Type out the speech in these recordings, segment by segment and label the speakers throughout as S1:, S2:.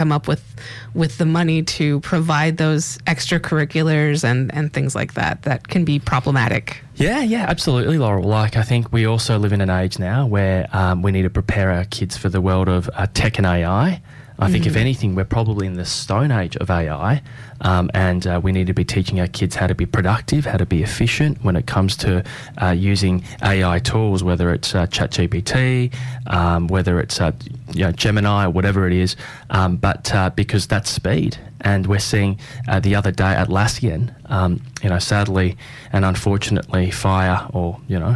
S1: come up with the money to provide those extracurriculars and things like that can be problematic.
S2: Yeah, absolutely, Laurel. Like, I think we also live in an age now where we need to prepare our kids for the world of tech and AI. I think, if anything, we're probably in the stone age of AI, and we need to be teaching our kids how to be productive, how to be efficient when it comes to using AI tools, whether it's ChatGPT, whether it's Gemini, or whatever it is, but because that's speed. And we're seeing the other day Atlassian, sadly and unfortunately, fire or,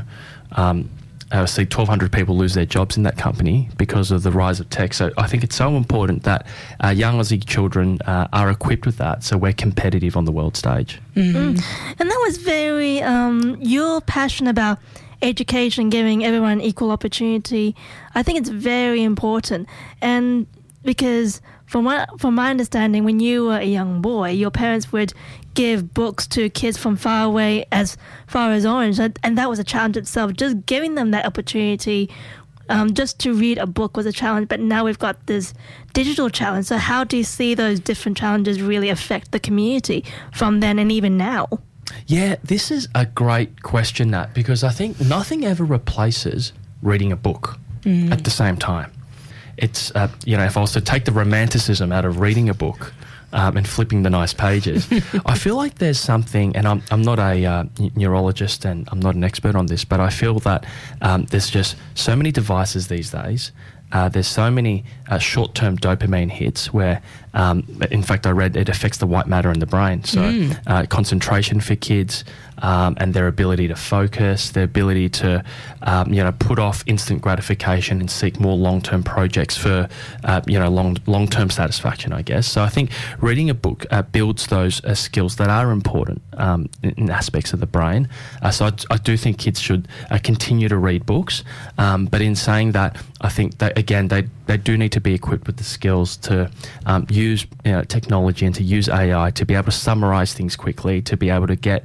S2: see 1,200 people lose their jobs in that company because of the rise of tech. So I think it's so important that young Aussie children are equipped with that, so we're competitive on the world stage.
S3: And that was very, you're passionate about education, giving everyone equal opportunity. I think it's very important. And because from my understanding, when you were a young boy, your parents would give books to kids from far away, as far as Orange, and that was a challenge itself. Just giving them that opportunity just to read a book was a challenge, but now we've got this digital challenge. So how do you see those different challenges really affect the community from then and even now?
S2: Yeah, this is a great question, Nat, because I think nothing ever replaces reading a book at the same time. It's, if I was to take the romanticism out of reading a book and flipping the nice pages, I feel like there's something, and I'm not a neurologist and I'm not an expert on this, but I feel that there's just so many devices these days. There's so many short-term dopamine hits where, in fact, I read it affects the white matter in the brain. So concentration for kids and their ability to focus, their ability to, put off instant gratification and seek more long-term projects for, long-term satisfaction, I guess. So I think reading a book builds those skills that are important in aspects of the brain. So I do think kids should continue to read books. But in saying that, I think that, again, they do need to be equipped with the skills to use technology and to use AI to be able to summarize things quickly, to be able to get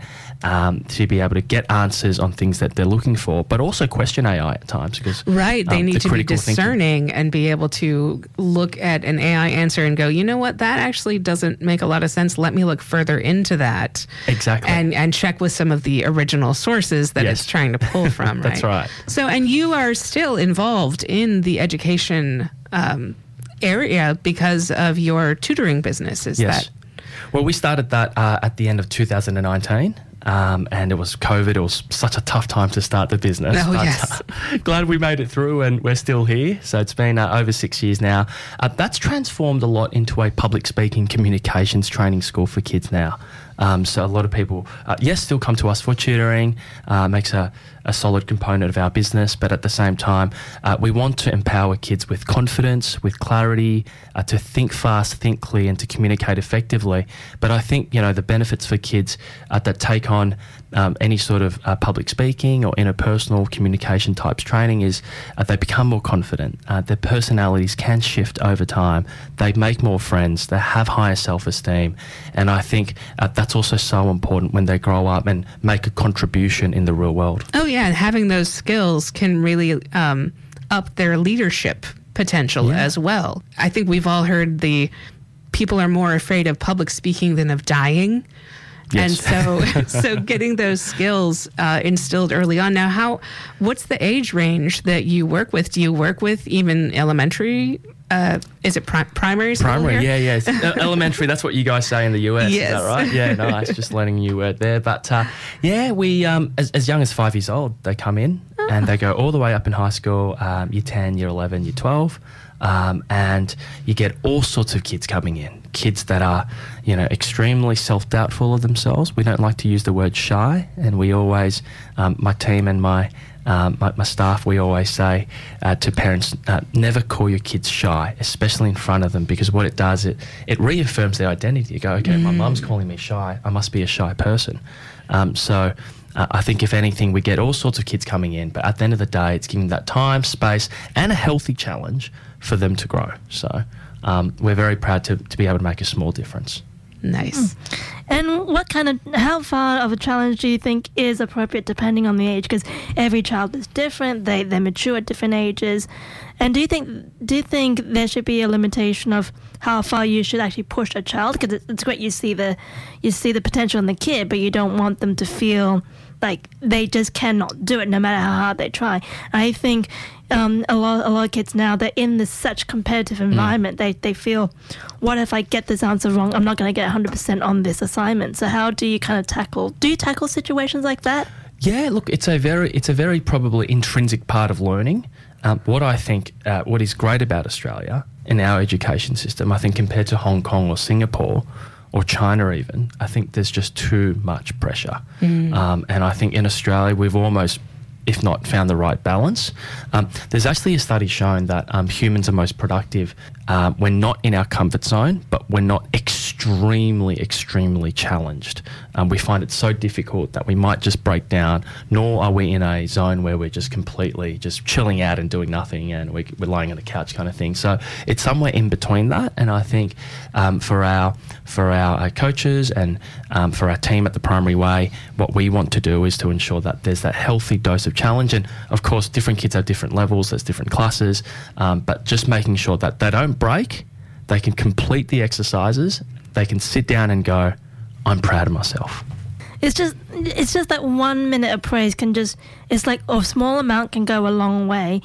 S2: answers on things that they're looking for, but also question AI at times, because
S1: they need to be discerning and be able to look at an AI answer and go, you know what, that actually doesn't make a lot of sense. Let me look further into that.
S2: Exactly.
S1: And check with some of the original sources that it's trying to pull from.
S2: That's right.
S1: So, and you are still involved in the education area because of your tutoring business, is that?
S2: Well, we started that at the end of 2019. And it was COVID. It was such a tough time to start the business.
S1: Oh, yes.
S2: Glad we made it through and we're still here. So it's been over 6 years now. That's transformed a lot into a public speaking communications training school for kids now. So a lot of people, still come to us for tutoring, makes a solid component of our business, but at the same time, we want to empower kids with confidence, with clarity, to think fast, think clear, and to communicate effectively. But I think, the benefits for kids that take on any sort of public speaking or interpersonal communication types training is they become more confident. Their personalities can shift over time. They make more friends. They have higher self-esteem. And I think that's also so important when they grow up and make a contribution in the real world.
S1: Oh, yeah. And having those skills can really up their leadership potential as well. I think we've all heard people are more afraid of public speaking than of dying. Yes. And so getting those skills instilled early on. Now, what's the age range that you work with? Do you work with even elementary? Is it primary school?
S2: Primary,
S1: here?
S2: yeah. Elementary, that's what you guys say in the US,
S1: yes.
S2: Is that right? Yeah, nice. Just learning a new word there. But we, as young as 5 years old, they come in and they go all the way up in high school, year 10, year 11, year 12. And you get all sorts of kids coming in. Kids that are, extremely self-doubtful of themselves. We don't like to use the word shy, and we always, my team and my staff, we always say to parents, never call your kids shy, especially in front of them, because what it does, it reaffirms their identity. You go, okay, my mum's calling me shy, I must be a shy person. So I think if anything, we get all sorts of kids coming in, but at the end of the day, it's giving that time, space, and a healthy challenge for them to grow. So we're very proud to be able to make a small difference.
S1: Nice.
S3: And how far of a challenge do you think is appropriate depending on the age? Because every child is different; they mature at different ages. And do you think there should be a limitation of how far you should actually push a child? Because it's great you see the potential in the kid, but you don't want them to feel like they just cannot do it no matter how hard they try. I think a lot of kids now, they're in this such competitive environment. They feel, what if I get this answer wrong? I'm not going to get 100% on this assignment. So how do you kind of tackle situations like that?
S2: Yeah, look, it's a very probably intrinsic part of learning. What I think, what is great about Australia in our education system, I think compared to Hong Kong or Singapore or China even, I think there's just too much pressure. And I think in Australia we've almost, if not found the right balance. There's actually a study showing that humans are most productive when not in our comfort zone, but when not extremely challenged. We find it so difficult that we might just break down, nor are we in a zone where we're just completely just chilling out and doing nothing and we're lying on a couch kind of thing. So it's somewhere in between that. And I think for our coaches and for our team at the Primary Way, what we want to do is to ensure that there's that healthy dose of challenge. And of course, different kids have different levels, there's different classes, but just making sure that they don't break, they can complete the exercises, they can sit down and go, I'm proud of myself.
S3: It's just that 1 minute of praise it's like a small amount can go a long way.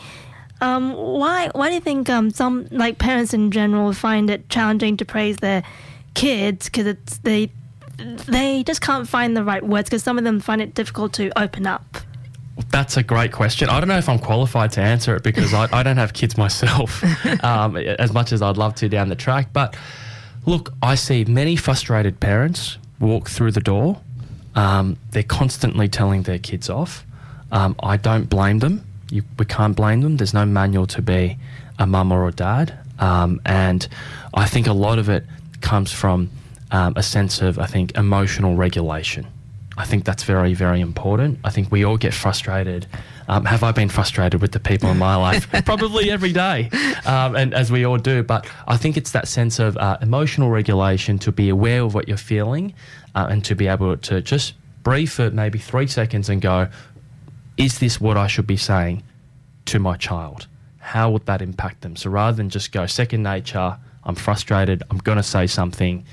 S3: Why do you think some, like parents in general, find it challenging to praise their kids? Because they just can't find the right words, because some of them find it difficult to open up.
S2: That's a great question. I don't know if I'm qualified to answer it because I don't have kids myself, as much as I'd love to down the track. But look, I see many frustrated parents walk through the door. They're constantly telling their kids off. I don't blame them. We can't blame them. There's no manual to be a mum or a dad. And I think a lot of it comes from a sense of, I think, emotional regulation. I think that's very, very important. I think we all get frustrated. Have I been frustrated with the people in my life? Probably every day, and as we all do. But I think it's that sense of emotional regulation, to be aware of what you're feeling and to be able to just breathe for maybe 3 seconds and go, is this what I should be saying to my child? How would that impact them? So rather than just go second nature, I'm frustrated, I'm going to say something,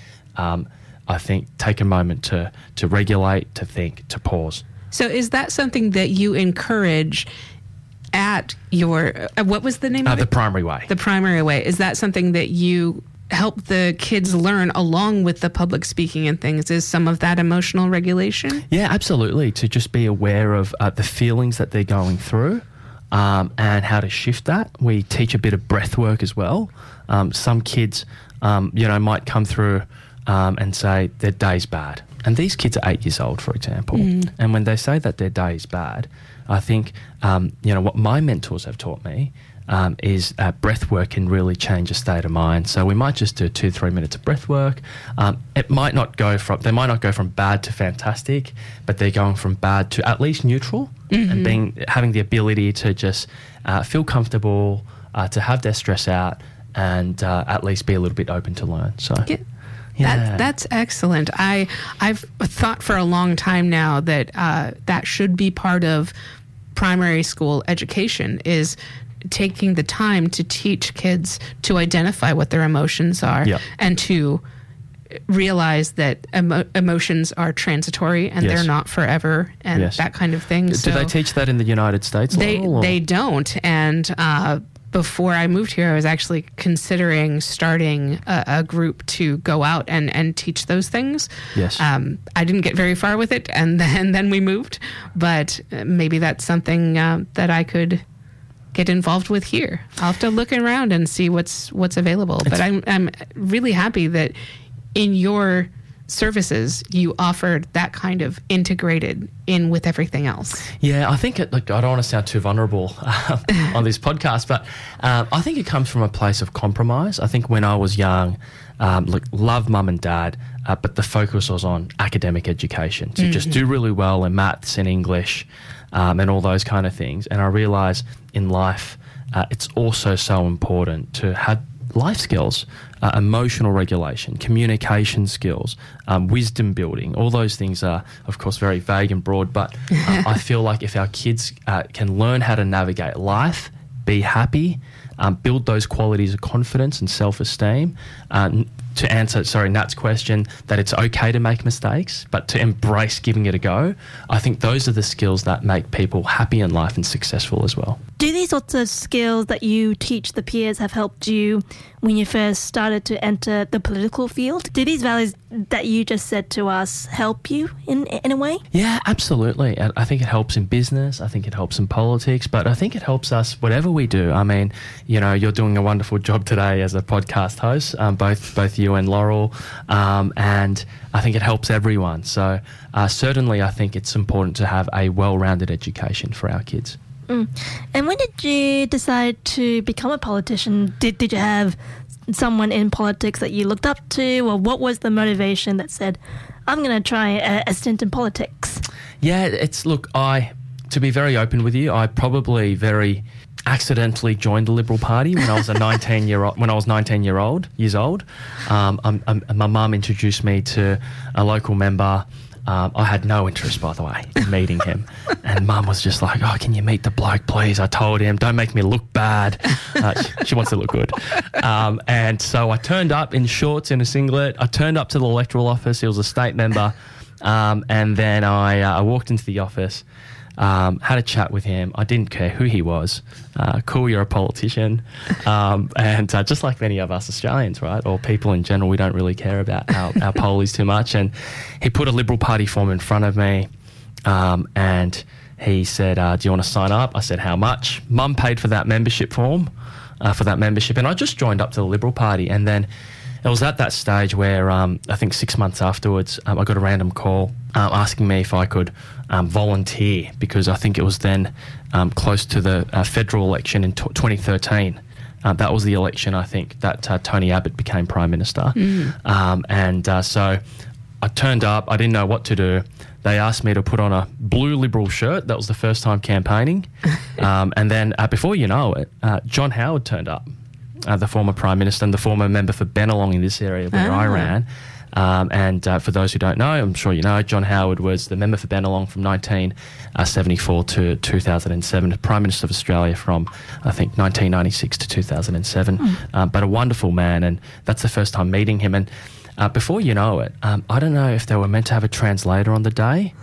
S2: I think take a moment to regulate, to think, to pause.
S1: So is that something that you encourage at your, what was the name of it?
S2: The Primary Way.
S1: The Primary Way. Is that something that you help the kids learn along with the public speaking and things? Is some of that emotional regulation?
S2: Yeah, absolutely. To just be aware of the feelings that they're going through and how to shift that. We teach a bit of breath work as well. Some kids, might come through and say their day's bad. And these kids are 8 years old, for example. And when they say that their day is bad, I think, what my mentors have taught me is breath work can really change a state of mind. So we might just do 2-3 minutes of breath work. They might not go from bad to fantastic, but they're going from bad to at least neutral, and having the ability to just feel comfortable, to have their stress out, and at least be a little bit open to learn. So.
S1: Yeah. That's excellent. I've thought for a long time now that that should be part of primary school education, is taking the time to teach kids to identify what their emotions are and to realize that emotions are transitory and they're not forever and that kind of thing.
S2: Do they teach that in the United States?
S1: They don't. And before I moved here, I was actually considering starting a group to go out and teach those things.
S2: Yes.
S1: I didn't get very far with it, and then we moved. But maybe that's something that I could get involved with here. I'll have to look around and see what's available. But I'm really happy that in your services you offered that kind of integrated in with everything else.
S2: Yeah, I think I don't want to sound too vulnerable on this podcast, but I think it comes from a place of compromise. I think when I was young, loved mum and dad, but the focus was on academic education, to just do really well in maths and English and all those kind of things. And I realised in life it's also so important to have life skills, emotional regulation, communication skills, wisdom building. All those things are, of course, very vague and broad, but I feel like if our kids can learn how to navigate life, be happy, build those qualities of confidence and self-esteem, to answer, Nat's question, that it's okay to make mistakes, but to embrace giving it a go. I think those are the skills that make people happy in life and successful as well.
S3: Do these sorts of skills that you teach the peers have helped you when you first started to enter the political field? Do these values that you just said to us help you in a way?
S2: Yeah, absolutely. I think it helps in business. I think it helps in politics, but I think it helps us whatever we do. I mean, you're doing a wonderful job today as a podcast host, both you and Laurel, and I think it helps everyone. So certainly I think it's important to have a well-rounded education for our kids.
S3: And when did you decide to become a politician? Did you have someone in politics that you looked up to, or what was the motivation that said, I'm going to try a stint in politics? Yeah,
S2: to be very open with you, I probably very accidentally joined the Liberal Party when I was 19 years old. My mum introduced me to a local member. I had no interest, by the way, in meeting him. And Mum was just like, oh, can you meet the bloke, please? I told him, don't make me look bad. She wants to look good. And so I turned up in shorts and a singlet. I turned up to the electoral office. He was a state member. And then I walked into the office, had a chat with him. I didn't care who he was. Cool, you're a politician. And just like many of us Australians, right, or people in general, we don't really care about our polies too much. And he put a Liberal Party form in front of me, and he said, do you want to sign up? I said, how much? Mum paid for that membership form, and I just joined up to the Liberal Party. And then it was at that stage where I think 6 months afterwards, I got a random call asking me if I could volunteer, because I think it was then close to the federal election in 2013. That was the election, I think, that Tony Abbott became Prime Minister. So I turned up. I didn't know what to do. They asked me to put on a blue Liberal shirt. That was the first time campaigning. And then before you know it, John Howard turned up. The former Prime Minister and the former member for Bennelong in this area where I ran. And for those who don't know, I'm sure you know, John Howard was the member for Bennelong from 1974 to 2007, Prime Minister of Australia from, I think, 1996 to 2007. But a wonderful man, and that's the first time meeting him. And before you know it, I don't know if they were meant to have a translator on the day,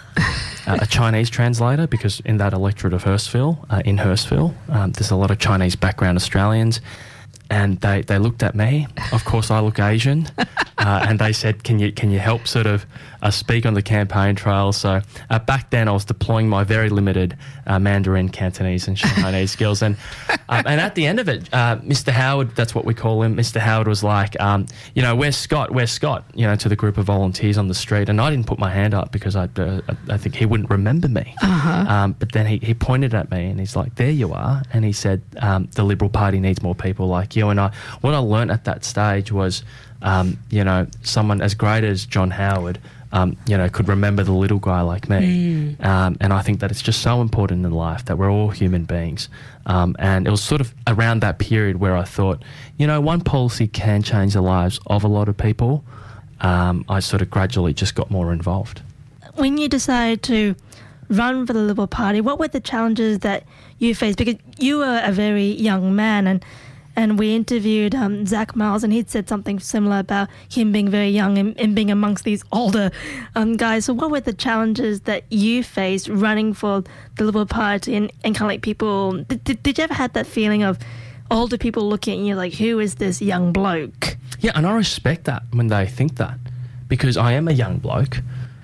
S2: a Chinese translator, because in that electorate of Hurstville, there's a lot of Chinese background Australians. And they looked at me. Of course, I look Asian, and they said, "Can you help sort of speak on the campaign trail?" So back then, I was deploying my very limited Mandarin, Cantonese, and Chinese skills. And at the end of it, Mr. Howard, that's what we call him. Mr. Howard was like, "Where's Scott? Where's Scott?" To the group of volunteers on the street, and I didn't put my hand up because I think he wouldn't remember me. But then he pointed at me and he's like, "There you are," and he said, "The Liberal Party needs more people like you." And what I learned at that stage was, someone as great as John Howard, could remember the little guy like me. And I think that it's just so important in life that we're all human beings. And it was sort of around that period where I thought, one policy can change the lives of a lot of people. I sort of gradually just got more involved.
S3: When you decided to run for the Liberal Party, what were the challenges that you faced? Because you were a very young man, and we interviewed Zach Miles, and he'd said something similar about him being very young and being amongst these older guys. So what were the challenges that you faced running for the Liberal Party and kind of like people... Did you ever have that feeling of older people looking at you like, who is this young bloke?
S2: Yeah, and I respect that when they think that, because I am a young bloke.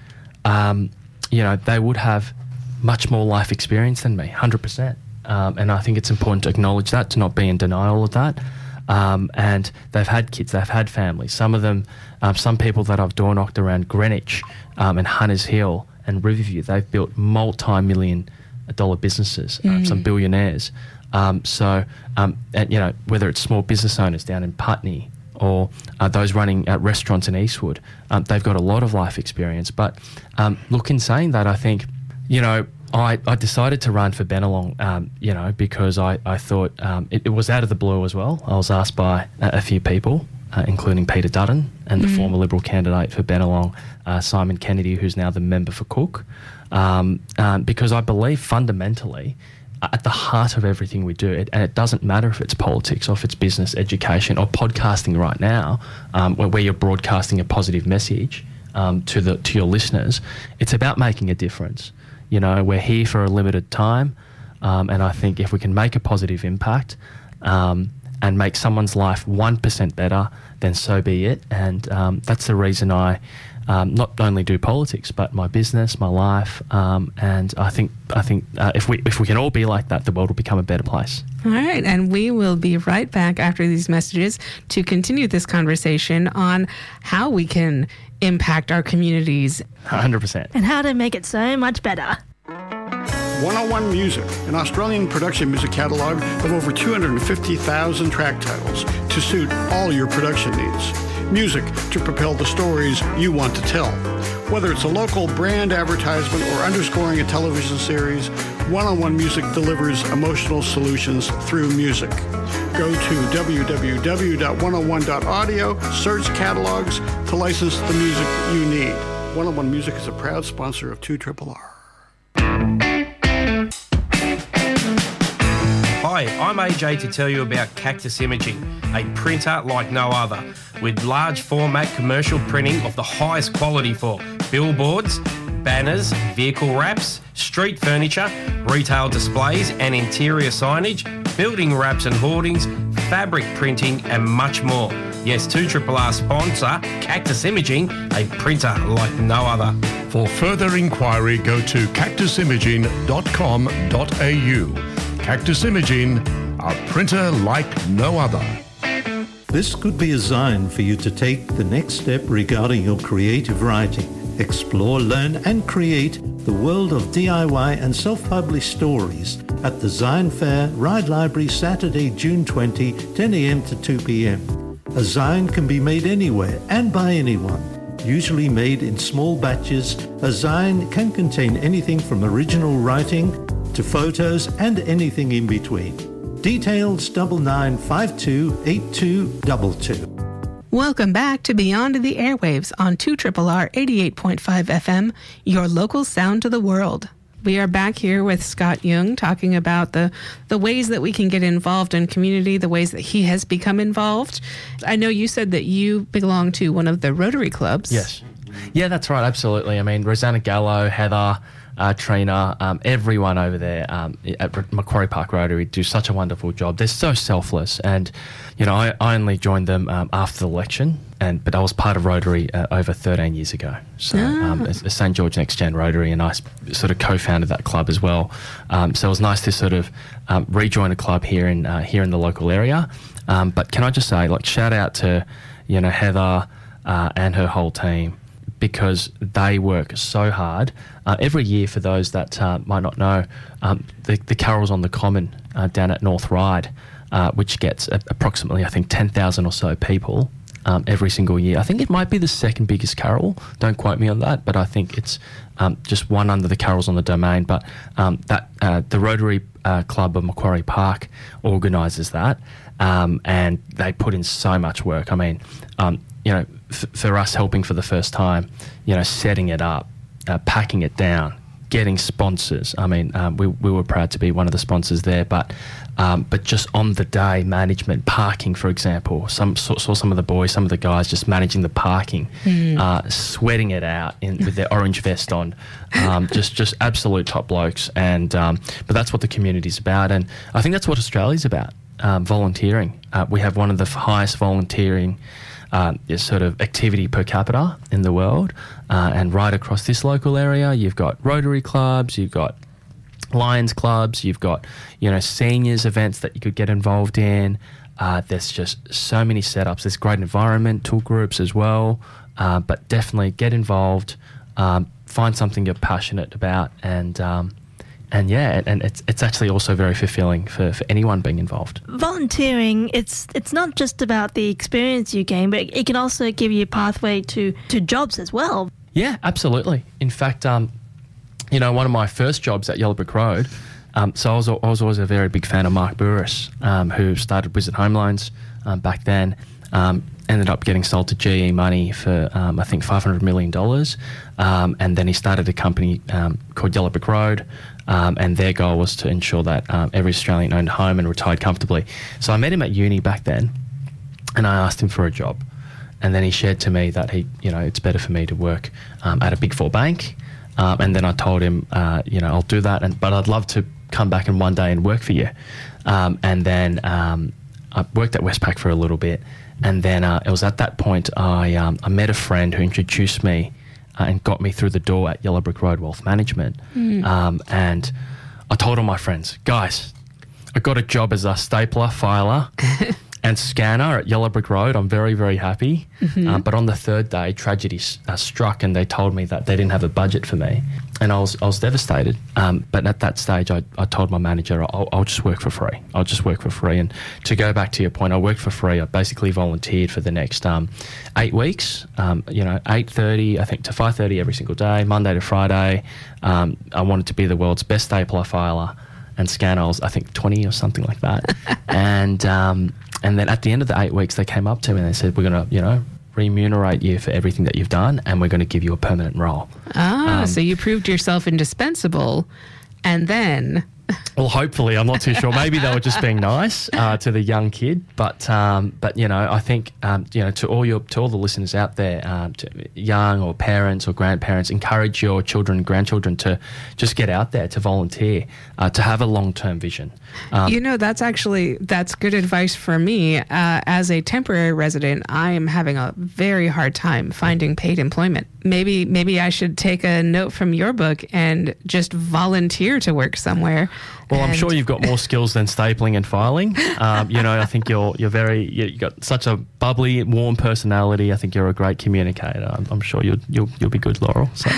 S2: They would have much more life experience than me, 100%. And I think it's important to acknowledge that, to not be in denial of that. And they've had kids, they've had families. Some of them, some people that I've door-knocked around Greenwich and Hunters Hill and Riverview, they've built multi-million-dollar businesses, some billionaires. Whether it's small business owners down in Putney or those running restaurants in Eastwood, they've got a lot of life experience. But in saying that, I think, I decided to run for Bennelong, because I thought it was out of the blue as well. I was asked by a few people, including Peter Dutton and the former Liberal candidate for Bennelong, Simon Kennedy, who's now the member for Cook, because I believe fundamentally at the heart of everything we do, and it doesn't matter if it's politics or if it's business, education or podcasting right now, where you're broadcasting a positive message to your listeners, it's about making a difference. We're here for a limited time, and I think if we can make a positive impact and make someone's life 1% better, then so be it. And that's the reason I not only do politics, but my business, my life, and I think if we can all be like that, the world will become a better place.
S1: All right, and we will be right back after these messages to continue this conversation on how we can impact our communities.
S2: 100%.
S3: And how to make it so much better.
S4: 101 Music, an Australian production music catalogue of over 250,000 track titles to suit all your production needs. Music to propel the stories you want to tell. Whether it's a local brand advertisement or underscoring a television series, 101 Music delivers emotional solutions through music. Go to www.101.audio, search catalogs to license the music you need. 101 Music is a proud sponsor of 2RRR.
S5: Hi, I'm AJ to tell you about Cactus Imaging, a printer like no other, with large format commercial printing of the highest quality for billboards, banners, vehicle wraps, street furniture, retail displays and interior signage, building wraps and hoardings, fabric printing and much more. Yes, 2RRR sponsor Cactus Imaging, a printer like no other.
S6: For further inquiry, go to cactusimaging.com.au. Cactus Imaging, a printer like no other.
S7: This could be a sign for you to take the next step regarding your creative writing. Explore, learn and create the world of DIY and self-published stories at the Zine Fair, Ride Library, Saturday, June 20, 10 a.m. to 2 p.m. A zine can be made anywhere and by anyone. Usually made in small batches, a zine can contain anything from original writing to photos and anything in between. Details 99528222.
S1: Welcome back to Beyond the Airwaves on 2RRR 88.5 FM, your local sound to the world. We are back here with Scott Jung talking about the ways that we can get involved in community, the ways that he has become involved. I know you said that you belong to one of the Rotary clubs.
S2: Yes. Yeah, that's right. Absolutely. I mean, Rosanna Gallo, Heather, Trina, everyone over there at Macquarie Park Rotary do such a wonderful job. They're so selfless. And, I only joined them after the election, but I was part of Rotary over 13 years ago. So St. George Next Gen Rotary, and I sort of co-founded that club as well. So it was nice to sort of rejoin a club here in the local area. But can I just say, shout out to, Heather and her whole team, because they work so hard. Every year, for those that might not know, the Carols on the Common down at North Ryde, which gets approximately, I think, 10,000 or so people every single year. I think it might be the second biggest carol. Don't quote me on that, but I think it's just one under the Carols on the Domain. But the Rotary Club of Macquarie Park organises that, and they put in so much work. I mean, for us helping for the first time, setting it up, packing it down, getting sponsors. I mean, we were proud to be one of the sponsors there, but just on the day, management, parking, for example, saw some of the boys, some of the guys just managing the parking, sweating it out with their orange vest on, just absolute top blokes. And but that's what the community's about, and I think that's what Australia's about. Volunteering. We have one of the highest volunteering sort of activity per capita in the world, and right across this local area you've got Rotary clubs, you've got Lions clubs, you've got seniors events that you could get involved in. There's just so many setups. There's great environmental groups as well, but definitely get involved, find something you're passionate about, and it's actually also very fulfilling for anyone being involved.
S3: Volunteering, it's not just about the experience you gain, but it can also give you a pathway to jobs as well.
S2: Yeah, absolutely. In fact, one of my first jobs at Yellow Brick Road, so I was always a very big fan of Mark Burris, who started Wizard Home Loans back then, ended up getting sold to GE Money for, I think, $500 million. And then he started a company called Yellow Brick Road, and their goal was to ensure that every Australian owned a home and retired comfortably. So I met him at uni back then, and I asked him for a job. And then he shared to me that it's better for me to work at a Big Four bank. And then I told him, I'll do that, but I'd love to come back in one day and work for you. And then I worked at Westpac for a little bit. And then it was at that point I met a friend who introduced me and got me through the door at Yellow Brick Road Wealth Management. And I told all my friends, guys, I got a job as a stapler, filer, and scanner at Yellow Brick Road. I'm very, very happy. But on the third day, tragedy struck, and they told me that they didn't have a budget for me. And I was devastated. But at that stage, I told my manager, I'll just work for free. I'll just work for free. And to go back to your point, I worked for free. I basically volunteered for the next 8 weeks, 8:30, I think, to 5:30 every single day, Monday to Friday. I wanted to be the world's best stapler, filer, and scanner. I was, I think, 20 or something like that. And then at the end of the 8 weeks, they came up to me and they said, we're going to, remunerate you for everything that you've done, and we're going to give you a permanent role.
S1: So you proved yourself indispensable, and then...
S2: Well, hopefully, I'm not too sure. Maybe they were just being nice to the young kid, but I think to all the listeners out there, to young or parents or grandparents, encourage your children and grandchildren to just get out there, to volunteer, to have a long-term vision. That's good advice for me. As a temporary resident, I am having a very hard time finding paid employment. Maybe I should take a note from your book and just volunteer to work somewhere. Well, I'm sure you've got more skills than stapling and filing. I think you got such a bubbly, warm personality. I think you're a great communicator. I'm sure you'll be good, Laurel. So.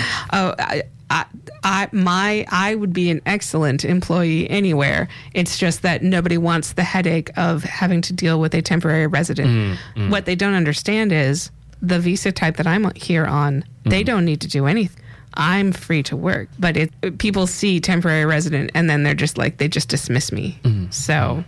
S1: I would be an excellent employee anywhere. It's just that nobody wants the headache of having to deal with a temporary resident. What they don't understand is the visa type that I'm here on, they don't need to do anything. I'm free to work, but people see temporary resident and then they're just like, they just dismiss me. So,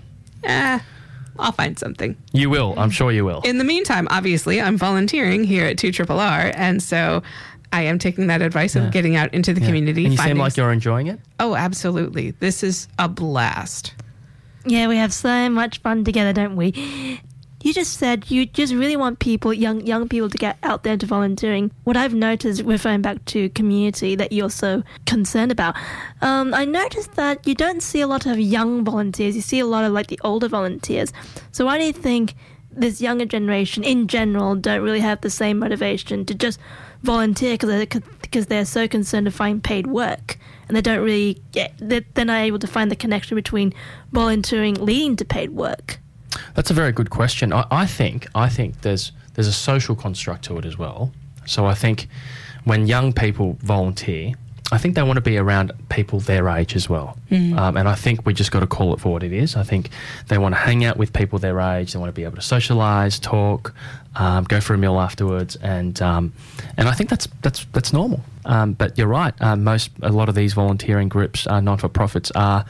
S1: I'll find something.
S2: You will. I'm sure you will.
S1: In the meantime, obviously, I'm volunteering here at 2RRR, and so I am taking that advice of getting out into the community.
S2: And you seem like you're enjoying it?
S1: Oh, absolutely. This is a blast.
S3: Yeah, we have so much fun together, don't we? You just said you just really want people, young people, to get out there to volunteering. What I've noticed, referring back to community that you're so concerned about, I noticed that you don't see a lot of young volunteers. You see a lot of the older volunteers. So why do you think this younger generation in general don't really have the same motivation to just volunteer because they're so concerned to find paid work, and they don't really they're not able to find the connection between volunteering leading to paid work?
S2: That's a very good question. I think there's a social construct to it as well. So I think when young people volunteer, I think they want to be around people their age as well. And I think we just got to call it for what it is. I think they want to hang out with people their age. They want to be able to socialise, talk, go for a meal afterwards, and I think that's normal. But you're right. A lot of these volunteering groups, not-for-profits, are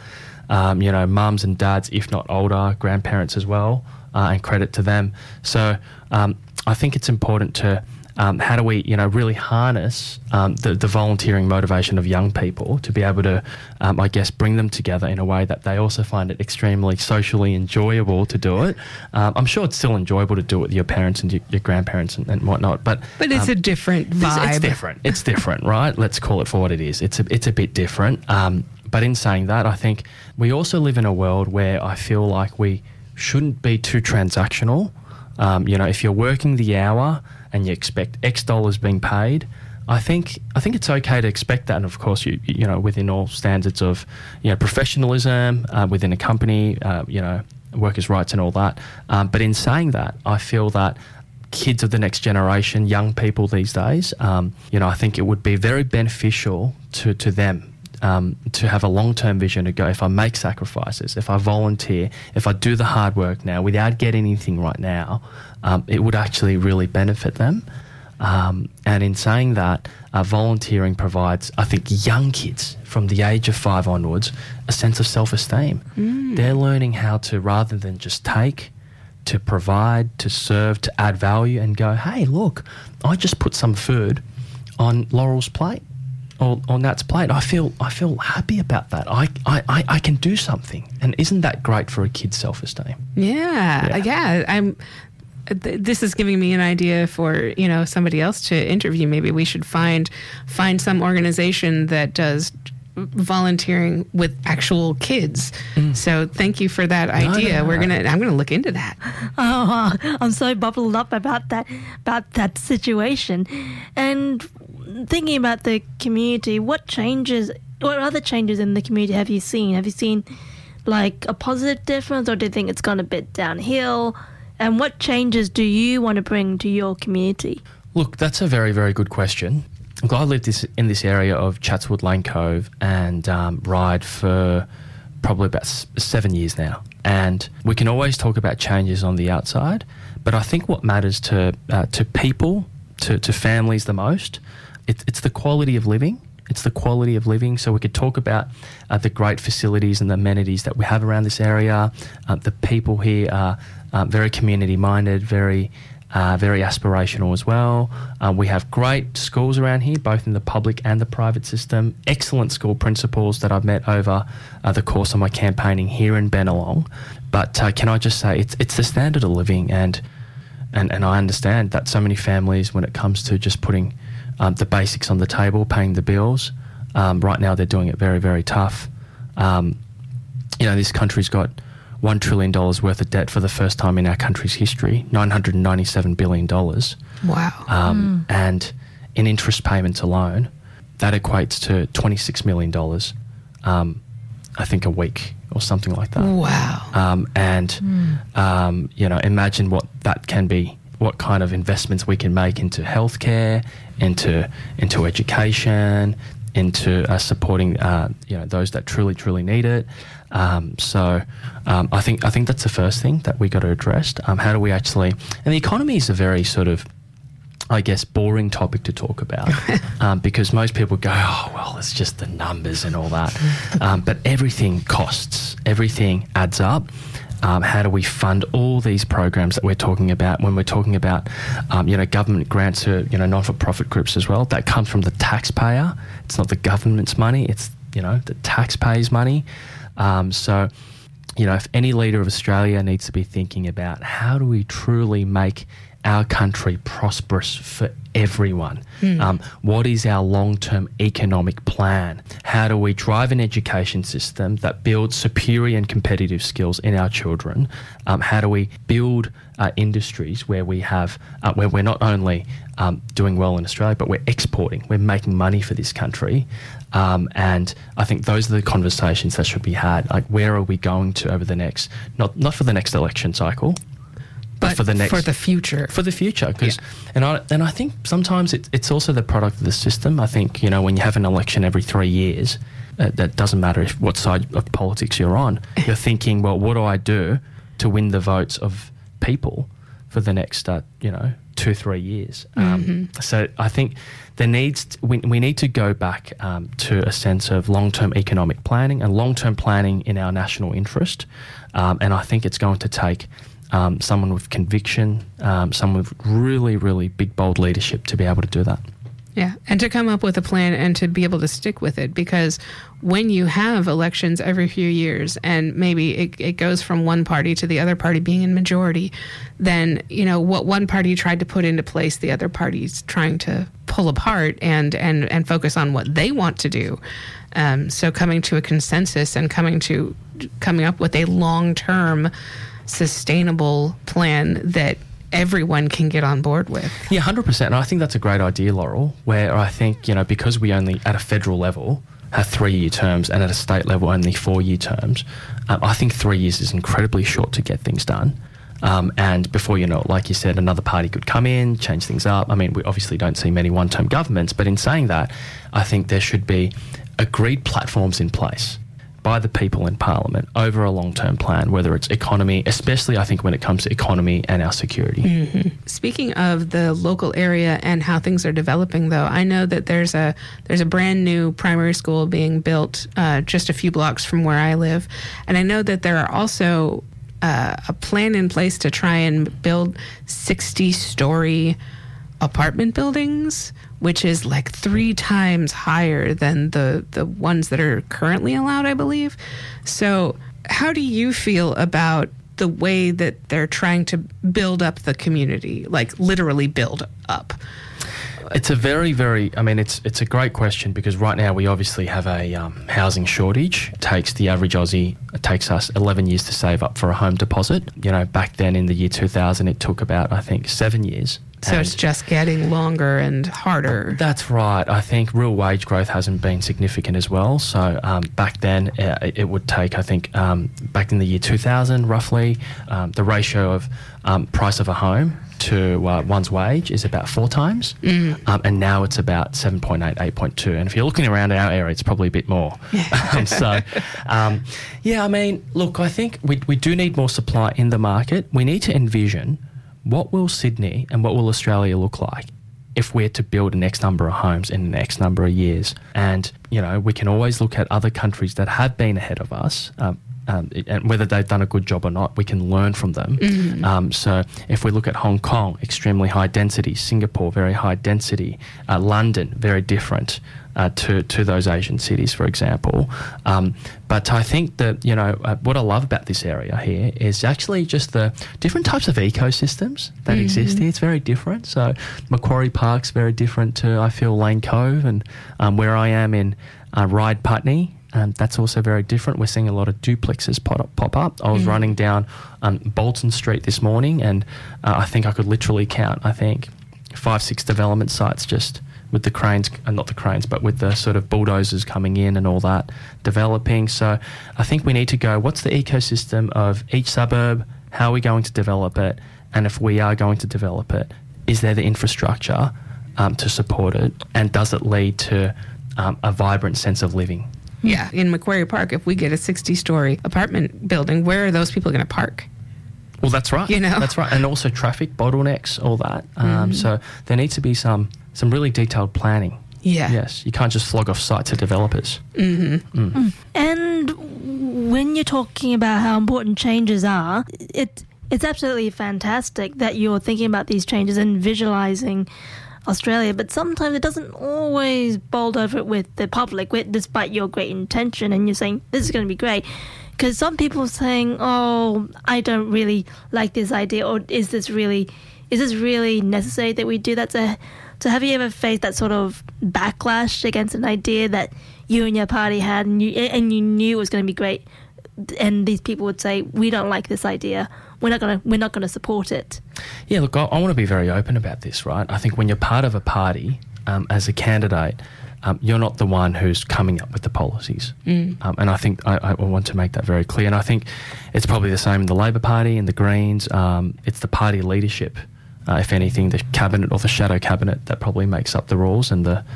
S2: mums and dads, if not older, grandparents as well, and credit to them. So I think it's important to how do we, really harness the volunteering motivation of young people to be able to, bring them together in a way that they also find it extremely socially enjoyable to do it. I'm sure it's still enjoyable to do it with your parents and your grandparents and whatnot, but
S1: it's a different vibe.
S2: It's different, right? Let's call it for what it is. It's a bit different. But in saying that, I think we also live in a world where I feel like we shouldn't be too transactional. If you're working the hour and you expect X dollars being paid, I think it's okay to expect that. And of course, you within all standards of professionalism within a company, workers' rights and all that. But in saying that, I feel that kids of the next generation, young people these days, I think it would be very beneficial to them. To have a long-term vision to go, if I make sacrifices, if I volunteer, if I do the hard work now without getting anything right now, it would actually really benefit them. And in saying that, volunteering provides, I think, young kids from the age of 5 onwards a sense of self-esteem. They're learning how to, rather than just take, to provide, to serve, to add value and go, hey, look, I just put some food on Laurel's plate or on Nat's plate. I feel happy about that. I can do something. And isn't that great for a kid's self-esteem?
S1: Yeah. This is giving me an idea for, somebody else to interview. Maybe we should find some organization that does volunteering with actual kids. So thank you for that idea. I'm gonna look into that.
S3: Oh, I'm so bubbled up about that situation. And thinking about the community, what other changes in the community have you seen? Have you seen like a positive difference, or do you think it's gone a bit downhill? And what changes do you want to bring to your community?
S2: Look, that's a very, very good question. I lived in this area of Chatswood Lane Cove and Ryde for probably about 7 years now. And we can always talk about changes on the outside, but I think what matters to people, to families the most, it's the quality of living. It's the quality of living. So we could talk about the great facilities and the amenities that we have around this area. The people here are very community-minded, very aspirational as well. We have great schools around here, both in the public and the private system. Excellent school principals that I've met over the course of my campaigning here in Bennelong. But can I just say, it's the standard of living, and I understand that so many families, when it comes to just putting the basics on the table, paying the bills, right now they're doing it very, very tough. This country's got $1 trillion worth of debt for the first time in our country's history, $997 billion.
S1: Wow.
S2: And in interest payments alone, that equates to $26 million, I think, a week or something like that.
S1: Wow.
S2: Imagine what that can be, what kind of investments we can make into healthcare, into education, into supporting those that truly, truly need it. I think that's the first thing that we got to address. How do we actually? And the economy is a very sort of, I guess, boring topic to talk about because most people go, oh well, it's just the numbers and all that. But everything costs. Everything adds up. How do we fund all these programs that we're talking about when we're talking about, government grants to, non-for-profit groups as well? That comes from the taxpayer. It's not the government's money. It's, the taxpayers' money. If any leader of Australia needs to be thinking about how do we truly make our country prosperous for everyone? What is our long-term economic plan? How do we drive an education system that builds superior and competitive skills in our children? How do we build industries where we have, where we're not only doing well in Australia, but we're exporting, we're making money for this country? And I think those are the conversations that should be had. Like, where are we going to over the next, not for the next election cycle, but for the future. For the future, because and I think sometimes it's also the product of the system. I think when you have an election every 3 years, that doesn't matter what side of politics you're on. You're thinking, well, what do I do to win the votes of people for the next 2-3 years? So I think we need to go back to a sense of long-term economic planning and long-term planning in our national interest, and I think it's going to take someone with conviction, someone with really, really big, bold leadership to be able to do that.
S1: Yeah, and to come up with a plan and to be able to stick with it, because when you have elections every few years and maybe it goes from one party to the other party being in majority, then, what one party tried to put into place, the other party's trying to pull apart and focus on what they want to do. So coming to a consensus and coming up with a long-term sustainable plan that everyone can get on board with.
S2: Yeah, 100%. And I think that's a great idea, Laurel, where I think, because we only at a federal level have 3-year terms and at a state level only 4-year terms, I think 3 years is incredibly short to get things done. And before you know it, like you said, another party could come in, change things up. I mean, we obviously don't see many one-term governments, but in saying that, I think there should be agreed platforms in place by the people in Parliament over a long-term plan, whether it's economy, especially I think when it comes to economy and our security.
S1: Speaking of the local area and how things are developing, though, I know that there's a brand new primary school being built just a few blocks from where I live, and I know that there are also a plan in place to try and build 60-story apartment buildings, which is like 3 times higher than the ones that are currently allowed, I believe. So how do you feel about the way that they're trying to build up the community, like literally build up?
S2: It's a very, I mean, it's a great question, because right now we obviously have a housing shortage. It takes the average Aussie, it takes us 11 years to save up for a home deposit. You know, back then in the year 2000, it took about, I think, 7 years.
S1: So it's just getting longer and harder.
S2: That's right. I think real wage growth hasn't been significant as well. So back then it would take, I think, back in the year 2000, roughly, the ratio of price of a home to one's wage is about 4 times. And now it's about 7.8, 8.2. And if you're looking around our area, it's probably a bit more. Yeah, I mean, look, I think we do need more supply in the market. We need to envision what will Sydney and what will Australia look like if we're to build an X number of homes in an X number of years. And, you know, we can always look at other countries that have been ahead of us, and whether they've done a good job or not, we can learn from them. So if we look at Hong Kong, extremely high density, Singapore, very high density, London, very different to those Asian cities, for example. But I think that, you know, what I love about this area here is actually just the different types of ecosystems that exist here. It's very different. So Macquarie Park's very different to, I feel, Lane Cove, and where I am in Ryde Putney. That's also very different. We're seeing a lot of duplexes pop up. I was running down Bolton Street this morning, and I think I could literally count, 5-6 development sites just with the cranes, not the cranes, but with the sort of bulldozers coming in and all that developing. So I think we need to go, what's the ecosystem of each suburb? How are we going to develop it? And if we are going to develop it, is there the infrastructure to support it? And does it lead to a vibrant sense of living?
S1: Yeah, in Macquarie Park, if we get a 60-story apartment building, where are those people going to park?
S2: Well, that's right.
S1: You know?
S2: That's right. And also traffic bottlenecks, all that. So there needs to be some really detailed planning.
S1: Yeah.
S2: Yes. You can't just flog off site to developers.
S3: And when you're talking about how important changes are, it's absolutely fantastic that you're thinking about these changes and visualizing Australia, but sometimes it doesn't always bowl over it with the public, despite your great intention, and you're saying, this is going to be great. Because some people are saying, oh, I don't really like this idea, or is this really necessary that we do that? So have you ever faced that sort of backlash against an idea that you and your party had, and you knew it was going to be great, and these people would say, we don't like this idea, we're not going to support it?
S2: Yeah, look, I want to be very open about this, right? I think when you're part of a party as a candidate, you're not the one who's coming up with the policies. And I think I want to make that very clear. And I think it's probably the same in the Labor Party and the Greens. It's the party leadership, if anything, the cabinet or the shadow cabinet that probably makes up the rules and the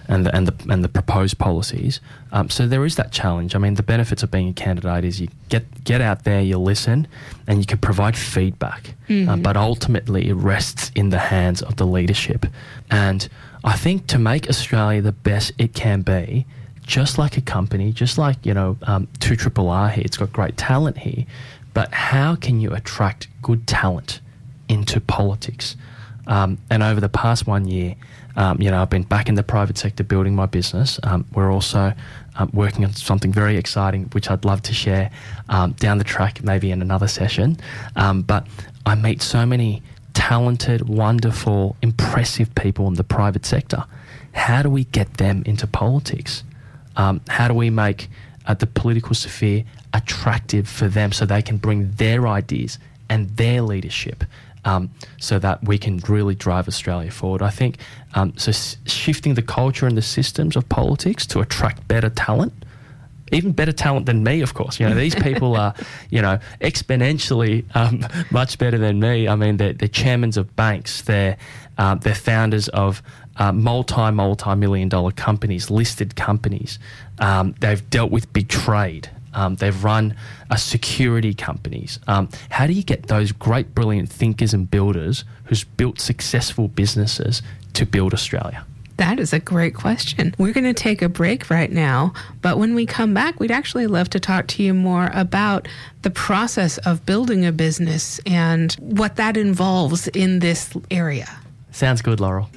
S2: proposed policies. So there is that challenge. I mean, the benefits of being a candidate is you get out there, you listen, and you can provide feedback. But ultimately, it rests in the hands of the leadership. And I think to make Australia the best it can be, just like a company, just like, 2RRR here, it's got great talent here, but how can you attract good talent into politics? And over the past 1 year, I've been back in the private sector building my business. We're also working on something very exciting, which I'd love to share down the track, maybe in another session. But I meet so many talented, wonderful, impressive people in the private sector. How do we get them into politics? How do we make the political sphere attractive for them so they can bring their ideas and their leadership so that we can really drive Australia forward? I think shifting the culture and the systems of politics to attract better talent, even better talent than me, of course. These people are, exponentially much better than me. I mean, they're chairmans of banks. They're founders of multi-million-dollar companies, listed companies. They've dealt with big trade. They've run security companies. How do you get those great, brilliant thinkers and builders who's built successful businesses to build Australia?
S1: That is a great question. We're going to take a break right now, but when we come back, we'd actually love to talk to you more about the process of building a business and what that involves in this area.
S2: Sounds good, Laurel.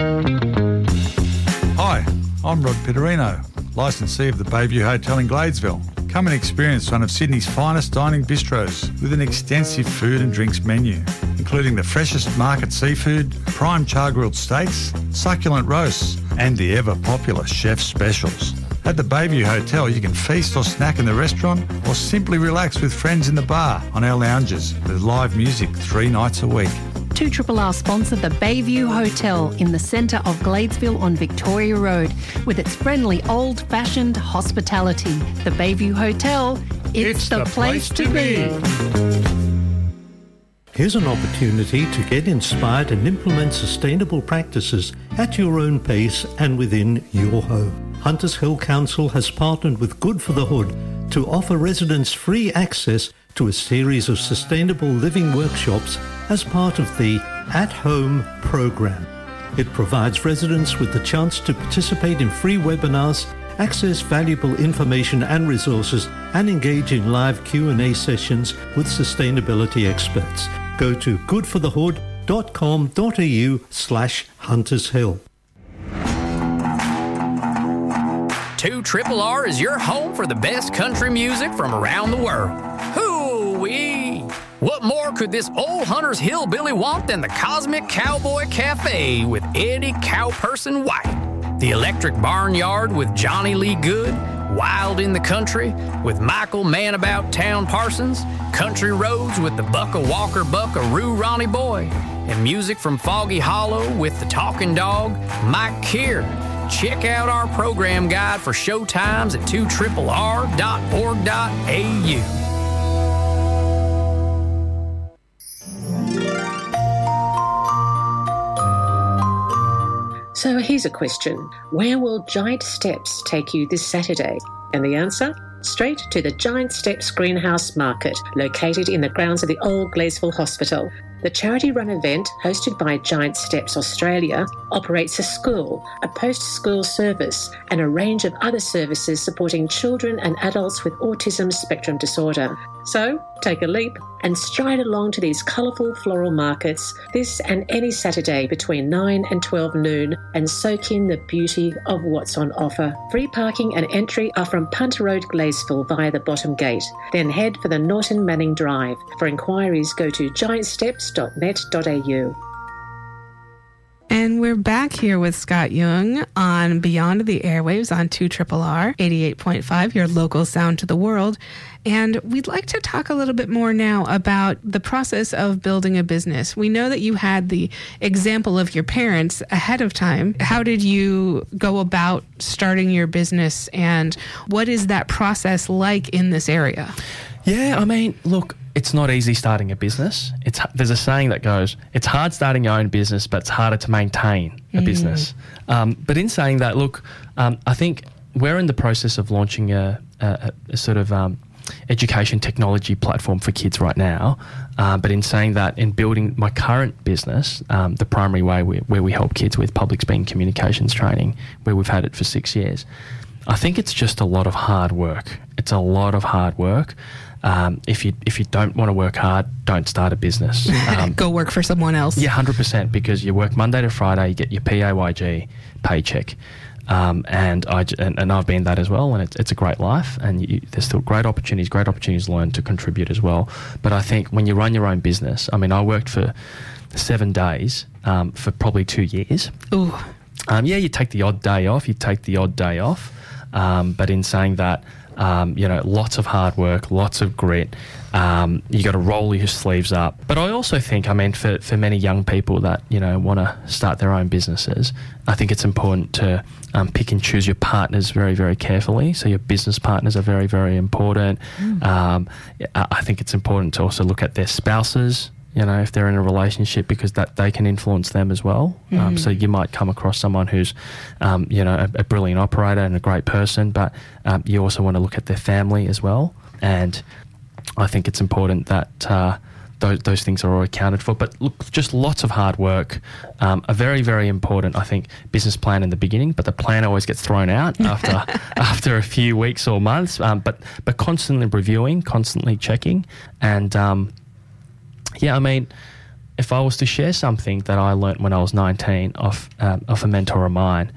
S8: Hi, I'm Rod Pitterino, licensee of the Bayview Hotel in Gladesville. Come and experience one of Sydney's finest dining bistros with an extensive food and drinks menu, including the freshest market seafood, prime char-grilled steaks, succulent roasts, and the ever-popular chef's specials. At the Bayview Hotel, you can feast or snack in the restaurant or simply relax with friends in the bar on our lounges with live music 3 nights a week.
S9: 2RRR sponsor the Bayview Hotel in the centre of Gladesville on Victoria Road with its friendly old-fashioned hospitality. The Bayview Hotel, it's the place to be.
S7: Here's an opportunity to get inspired and implement sustainable practices at your own pace and within your home. Hunters Hill Council has partnered with Good for the Hood to offer residents free access to a series of sustainable living workshops as part of the At Home program. It provides residents with the chance to participate in free webinars, access valuable information and resources, and engage in live Q&A sessions with sustainability experts. Go to goodforthehood.com.au/huntershill.
S10: 2RRR is your home for the best country music from around the world. Hoo-wee! What more could this old Hunters Hillbilly want than the Cosmic Cowboy Cafe with Eddie Cowperson White? The Electric Barnyard with Johnny Lee Good? Wild in the Country with Michael Man-About Town Parsons? Country Roads with the Bucka Walker Buckaroo Ronnie Boy? And music from Foggy Hollow with the Talking Dog, Mike Keir? Check out our program guide for show times at 2RRR.org.au.
S11: So here's a question. Where will Giant Steps take you this Saturday? And the answer? Straight to the Giant Steps Greenhouse Market, located in the grounds of the old Gladesville Hospital. The charity-run event, hosted by Giant Steps Australia, operates a school, a post-school service, and a range of other services supporting children and adults with autism spectrum disorder. So, take a leap and stride along to these colourful floral markets this and any Saturday between 9 and 12 noon and soak in the beauty of what's on offer. Free parking and entry are from Punter Road, Gladesville via the bottom gate. Then head for the Norton Manning Drive. For inquiries, go to giantsteps.net.au.
S1: And we're back here with Scott Young on Beyond the Airwaves on 2RRR 88.5, your local sound to the world. And we'd like to talk a little bit more now about the process of building a business. We know that you had the example of your parents ahead of time. How did you go about starting your business, and what is that process like in this area?
S2: Yeah, I mean, look, it's not easy starting a business. There's a saying that goes, it's hard starting your own business, but it's harder to maintain a business. But in saying that, look, I think we're in the process of launching a sort of education technology platform for kids right now. But in saying that, in building my current business, the primary way where we help kids with public speaking communications training, where we've had it for 6 years, I think it's just a lot of hard work. It's a lot of hard work. If you don't want to work hard, don't start a business.
S1: Go work for someone else.
S2: Yeah, 100%, because you work Monday to Friday, you get your PAYG paycheck. And I've been that as well, and it's a great life, and there's still great opportunities to learn, to contribute as well. But I think when you run your own business, I mean, I worked for 7 days for probably 2 years.
S1: Ooh.
S2: Yeah, you take the odd day off, but in saying that, lots of hard work, lots of grit. You got to roll your sleeves up. But I also think, I mean, for many young people that, want to start their own businesses, I think it's important to pick and choose your partners very, very carefully. So your business partners are very, very important. I think it's important to also look at their spouses if they're in a relationship, because that they can influence them as well. So you might come across someone who's, a brilliant operator and a great person, but you also want to look at their family as well. And I think it's important that those things are all accounted for. But look, just lots of hard work, a very, very important, I think, business plan in the beginning, but the plan always gets thrown out after a few weeks or months, but constantly reviewing, constantly checking. And if I was to share something that I learnt when I was 19 off a mentor of mine,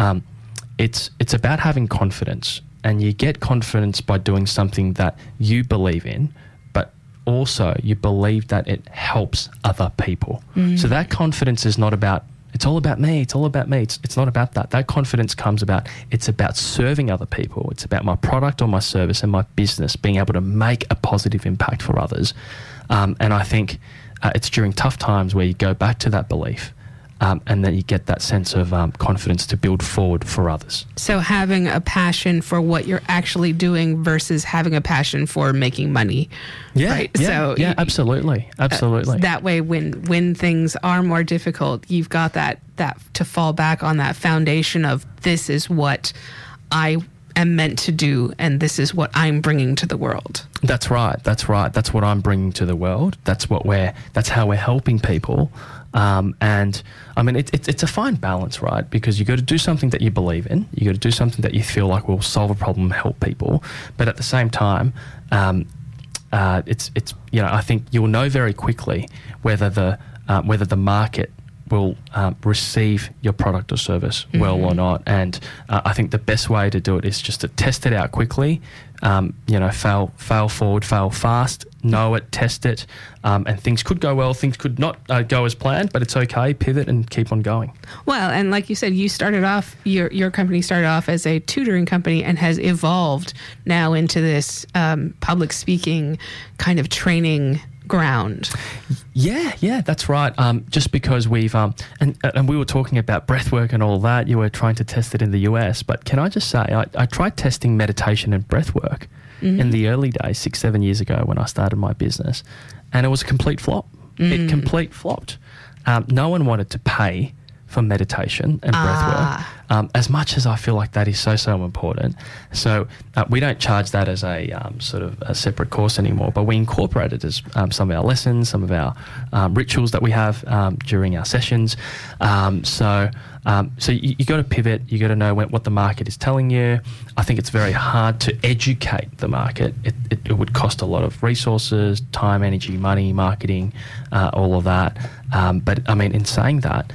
S2: it's about having confidence. And you get confidence by doing something that you believe in, but also you believe that it helps other people. So that confidence is not about, it's all about me, it's all about me. It's not about that. That confidence comes about, it's about serving other people. It's about my product or my service and my business being able to make a positive impact for others. And I think it's during tough times where you go back to that belief. And then you get that sense of confidence to build forward for others.
S1: So having a passion for what you're actually doing versus having a passion for making money.
S2: Yeah,
S1: right?
S2: Absolutely.
S1: That way, when things are more difficult, you've got that to fall back on, that foundation of, this is what I am meant to do, and this is what I'm bringing to the world.
S2: That's right. That's what I'm bringing to the world. That's how we're helping people. And I mean, it's a fine balance, right? Because you got to do something that you believe in. You got to do something that you feel like will solve a problem, help people. But at the same time, I think you'll know very quickly whether the market will receive your product or service well or not. And I think the best way to do it is just to test it out quickly. Fail forward, fail fast, know it, test it, and things could go well, things could not go as planned, but it's okay, pivot and keep on going.
S1: Well, and like you said, you started off, your company started off as a tutoring company and has evolved now into this public speaking kind of training ground.
S2: Yeah, that's right. Just because we've and we were talking about breathwork and all that, you were trying to test it in the US, but can I just say, I tried testing meditation and breathwork in the early days, 6-7 years ago when I started my business, and it was a complete flop. It complete flopped. No one wanted to pay for meditation and breathwork, as much as I feel like that is so important. So we don't charge that as a sort of a separate course anymore, but we incorporate it as some of our lessons, some of our rituals that we have during our sessions. So you got to pivot. You got to know what the market is telling you. I think it's very hard to educate the market. It would cost a lot of resources, time, energy, money, marketing, all of that. But I mean, in saying that,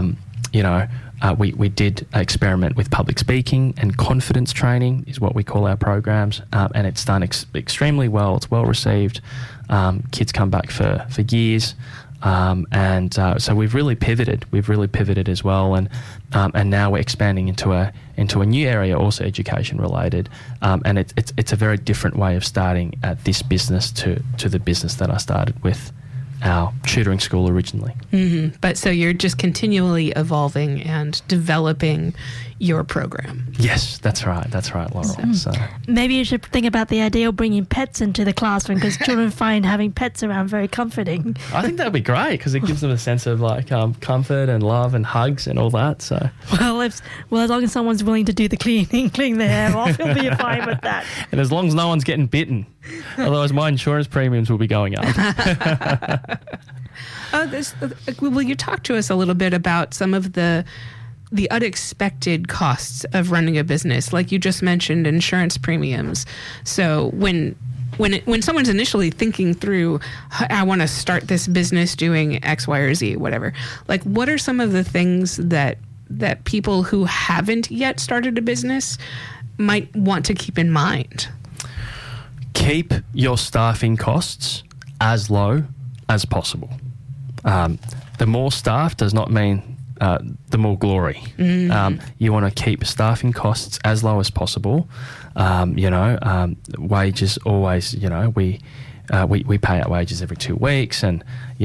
S2: we did experiment with public speaking, and confidence training is what we call our programs, and it's done extremely well. It's well received. Kids come back for years, so we've really pivoted. We've really pivoted as well, and now we're expanding into a new area, also education related, and it's a very different way of starting at this business to the business that I started with, our tutoring school originally.
S1: But so you're just continually evolving and developing your program.
S2: Yes, that's right, Laurel. So
S3: maybe you should think about the idea of bringing pets into the classroom, because children find having pets around very comforting.
S2: I think that would be great, because it gives them a sense of like comfort and love and hugs and all that. So
S3: as long as someone's willing to do the clean their hair off, you'll be fine with that.
S2: And as long as no one's getting bitten, otherwise my insurance premiums will be going up.
S1: Will you talk to us a little bit about some of the unexpected costs of running a business? Like you just mentioned, insurance premiums. So when someone's initially thinking through, I want to start this business doing X, Y, or Z, whatever, like what are some of the things that people who haven't yet started a business might want to keep in mind?
S2: Keep your staffing costs as low as possible. The more staff does not mean the more glory. You want to keep staffing costs as low as possible. Wages always, we pay out wages every 2 weeks, and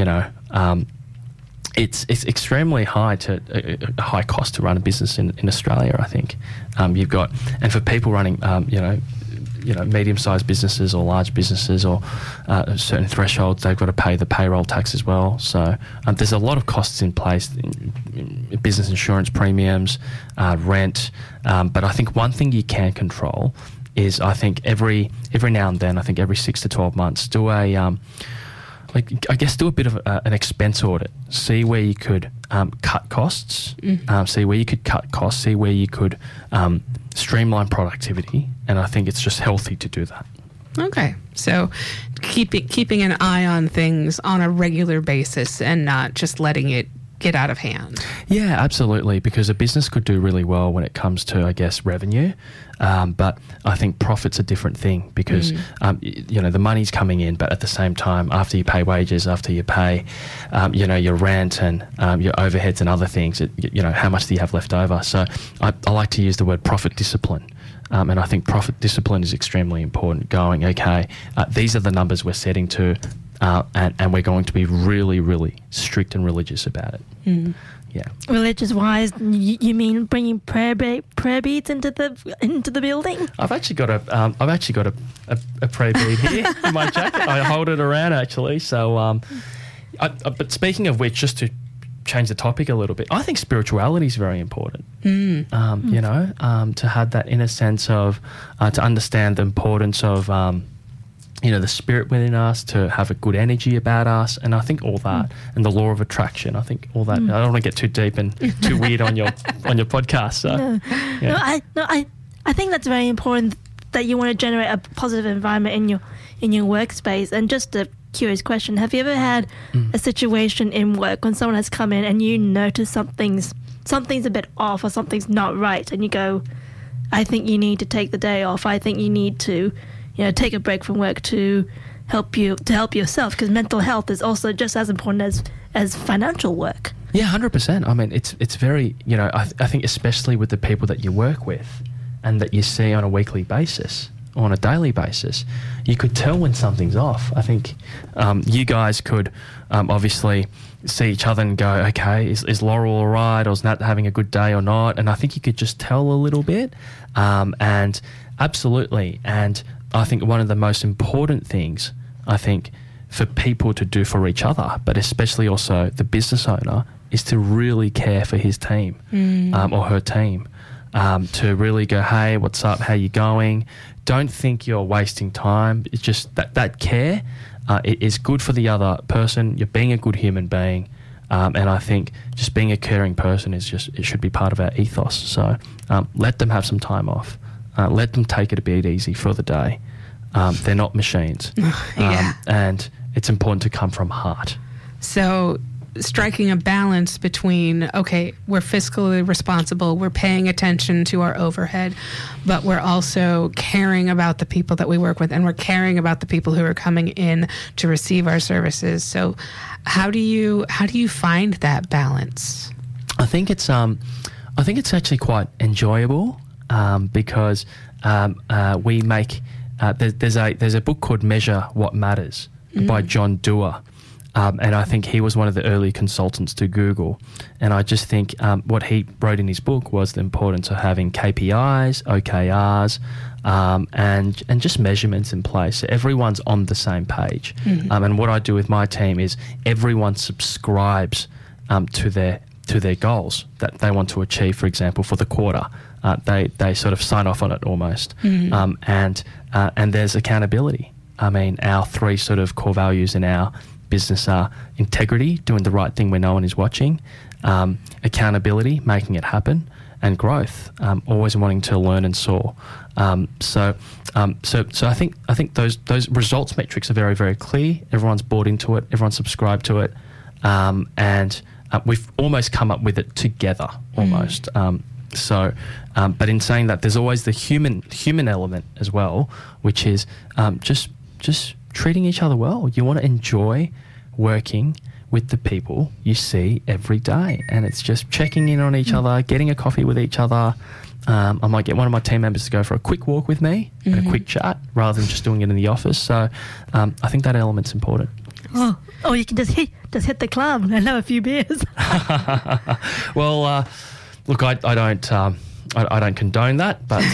S2: it's extremely high cost to run a business in Australia. I think you've got, and for people running, medium-sized businesses or large businesses or certain thresholds, they've got to pay the payroll tax as well. So there's a lot of costs in place, in business insurance premiums, rent. But I think one thing you can control is, I think every now and then, I think every 6 to 12 months, do a do a bit of an expense audit. See where you could cut costs. See where you could cut costs. See where you could streamline productivity. And I think it's just healthy to do that.
S1: Okay, so keeping an eye on things on a regular basis and not just letting it get out of hand.
S2: Yeah, absolutely, because a business could do really well when it comes to, I guess, revenue, but I think profit's a different thing because, the money's coming in, but at the same time, after you pay wages, after you pay, your rent and your overheads and other things, how much do you have left over? So I like to use the word profit discipline. And I think profit discipline is extremely important, going, okay, these are the numbers we're setting to, and we're going to be really, really strict and religious about it. Yeah.
S3: Religious-wise, you mean bringing prayer beads into the building?
S2: I've actually got a prayer bead here in my jacket. I hold it around actually. So, but speaking of which, just to change the topic a little bit, I think spirituality is very important. To have that inner sense of, to understand the importance of, the spirit within us, to have a good energy about us, and I think all that, and the law of attraction. I think all that. I don't want to get too deep and too weird on your podcast. So,
S3: I think that's very important, that you want to generate a positive environment in your workspace. And just a curious question: have you ever had a situation in work when someone has come in and you notice something's a bit off or something's not right, and you go, I think you need to take the day off. I think you need to, take a break from work to help yourself, because mental health is also just as important as financial work.
S2: Yeah, 100%. I mean, it's very, I think especially with the people that you work with and that you see on a weekly basis, on a daily basis, you could tell when something's off. I think you guys could obviously see each other and go, okay, is Laurel all right, or is Nat having a good day or not? And I think you could just tell a little bit. And absolutely. And I think one of the most important things, I think, for people to do for each other, but especially also the business owner, is to really care for his team or her team. To really go, hey, what's up? How you going? Don't think you're wasting time. It's just that care it is good for the other person. You're being a good human being. And I think just being a caring person it should be part of our ethos. So let them have some time off. Let them take it a bit easy for the day. They're not machines. And it's important to come from heart.
S1: So striking a balance between, okay, we're fiscally responsible, we're paying attention to our overhead, but we're also caring about the people that we work with, and we're caring about the people who are coming in to receive our services. So how do you find that balance?
S2: I think it's actually quite enjoyable because we make there's a book called Measure What Matters by John Doerr. And I think he was one of the early consultants to Google. And I just think what he wrote in his book was the importance of having KPIs, OKRs, and just measurements in place. So everyone's on the same page. And what I do with my team is everyone subscribes to their goals that they want to achieve, for example, for the quarter. They sort of sign off on it almost. And there's accountability. I mean, our three sort of core values in our business are integrity, doing the right thing when no one is watching, accountability, making it happen, and growth, always wanting to learn and soar. So I think those results metrics are very, very clear. Everyone's bought into it. Everyone's subscribed to it, and we've almost come up with it together, almost. But in saying that, there's always the human element as well, which is just treating each other well. You want to enjoy working with the people you see every day, and it's just checking in on each other, getting a coffee with each other. I might get one of my team members to go for a quick walk with me and a quick chat rather than just doing it in the office. So I think that element's important.
S3: Oh, you can just hit the club and have a few beers.
S2: Well, look, I I don't condone that, but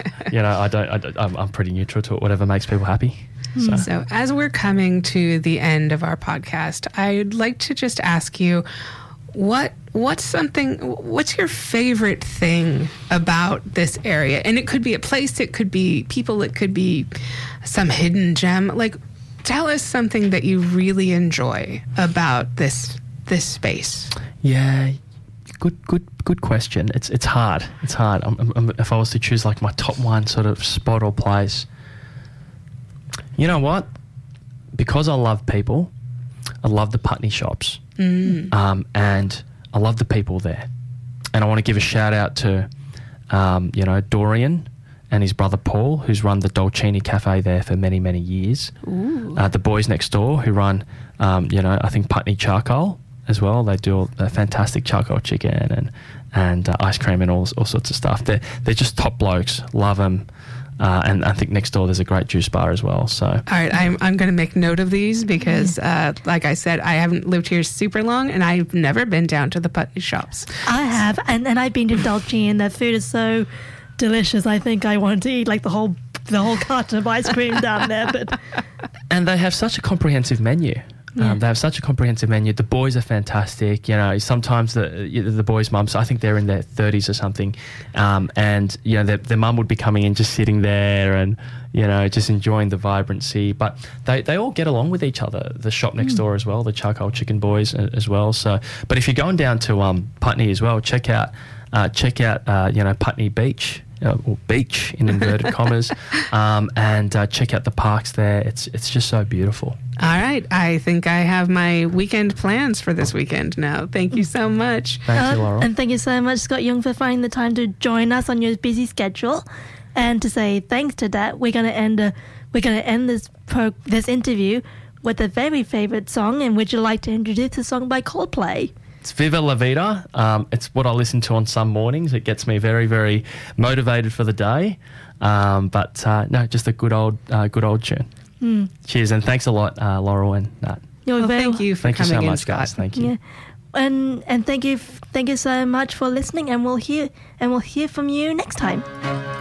S2: I'm pretty neutral to it. Whatever makes people happy.
S1: So as we're coming to the end of our podcast, I'd like to just ask you, what's your favorite thing about this area? And it could be a place, it could be people, it could be some hidden gem. Like, tell us something that you really enjoy about this space.
S2: Yeah, good question. It's hard. It's hard. If I was to choose like my top one sort of spot or place, you know what? Because I love people, I love the Putney shops, and I love the people there. And I want to give a shout out to, Dorian and his brother Paul, who's run the Dolcini Cafe there for many, many years. The boys next door who run, I think Putney Charcoal as well. They do a fantastic charcoal chicken and ice cream and all sorts of stuff. They're just top blokes. Love them. And I think next door there's a great juice bar as well. So, all
S1: right, I'm going to make note of these because, like I said, I haven't lived here super long, and I've never been down to the Putney shops.
S3: I have, and I've been to Dolce, and their food is so delicious. I think I want to eat like the whole carton of ice cream down there.
S2: And they have such a comprehensive menu. They have such a comprehensive menu. The boys are fantastic. Sometimes the boys' mums, I think they're in their 30s or something, and their mum would be coming in, just sitting there and just enjoying the vibrancy. But they all get along with each other. The shop next door as well, the Charcoal Chicken boys as well. So, but if you're going down to Putney as well, check out Putney Beach. Or beach in inverted commas, and check out the parks there. It's just so beautiful.
S1: All right, I think I have my weekend plans for this weekend now. Thank you so much.
S2: Thank you, Laurel.
S3: And thank you so much, Scott Young, for finding the time to join us on your busy schedule. And to say thanks to that, we're going to end this interview with a very favorite song. And would you like to introduce the song by Coldplay?
S2: It's Viva La Vida. It's what I listen to on some mornings. It gets me very, very motivated for the day. No, just a good old tune. Cheers, and thanks a lot, Laurel and Nat.
S1: Thank you for coming
S2: so
S1: in,
S2: much,
S1: Scott.
S2: guys. Thank you.
S3: Yeah. And thank you so much for listening, and we'll hear from you next time.